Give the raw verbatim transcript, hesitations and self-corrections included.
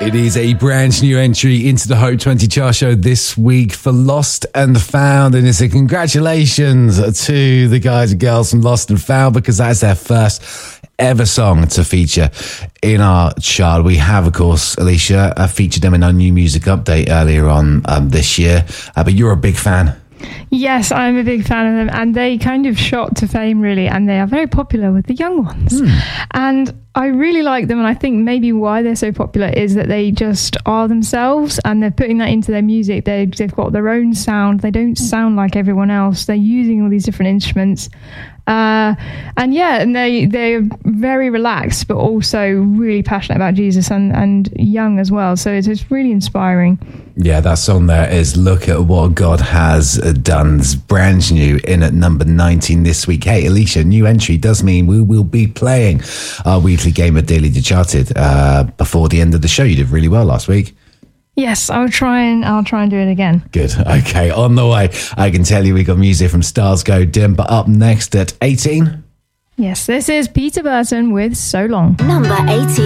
It is a brand new entry into the Hope twenty chart show this week for Lost and Found, and it's a congratulations to the guys and girls from Lost and Found because that's their first ever song to feature in our chart. We have, of course, Alicia, uh, featured them in our new music update earlier on um, this year, uh, but you're a big fan. Yes, I'm a big fan of them, and they kind of shot to fame, really, and they are very popular with the young ones. Mm. And I really like them, and I think maybe why they're so popular is that they just are themselves, and they're putting that into their music. They, they've got their own sound. They don't sound like everyone else. They're using all these different instruments. Uh, and yeah, and they, they're very relaxed, but also really passionate about Jesus and, and young as well. So it's, it's really inspiring. Yeah, that song there is Look at What God Has Done. It's brand new in at number nineteen this week. Hey, Alicia, new entry does mean we will be playing our weekly game of Daily Decharted uh, before the end of the show. You did really well last week. Yes, I'll try and I'll try and do it again. Good. Okay, on the way. I can tell you we got music from Stars Go Dim, but up next at eighteen. Yes, this is Peter Burton with So Long. Number eighteen.